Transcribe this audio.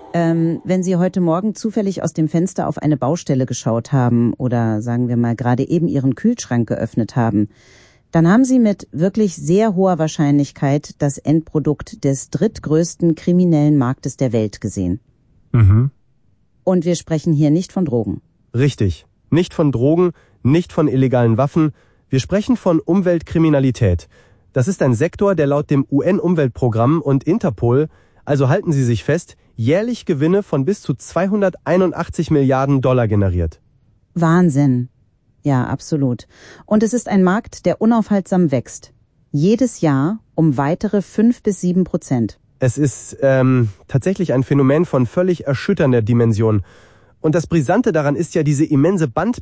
Wenn Sie heute Morgen zufällig aus dem Fenster auf eine Baustelle geschaut haben oder sagen wir mal gerade eben Ihren Kühlschrank geöffnet haben, dann haben Sie mit wirklich sehr hoher Wahrscheinlichkeit das Endprodukt des drittgrößten kriminellen Marktes der Welt gesehen. Mhm. Und wir sprechen hier nicht von Drogen. Richtig. Nicht von Drogen, nicht von illegalen Waffen. Wir sprechen von Umweltkriminalität. Das ist ein Sektor, der laut dem UN-Umweltprogramm und Interpol, also halten Sie sich fest, jährlich Gewinne von bis zu 281 Milliarden Dollar generiert. Wahnsinn. Ja, absolut. Und es ist ein Markt, der unaufhaltsam wächst. Jedes Jahr um weitere 5-7%. Es ist tatsächlich ein Phänomen von völlig erschütternder Dimension. Und das Brisante daran ist ja diese immense Bandbreite